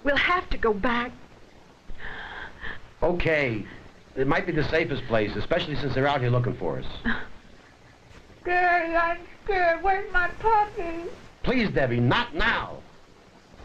We'll have to go back. Okay. It might be the safest place, especially since they're out here looking for us. Daddy, I'm scared. Where's my puppy? Please, Debbie, not now.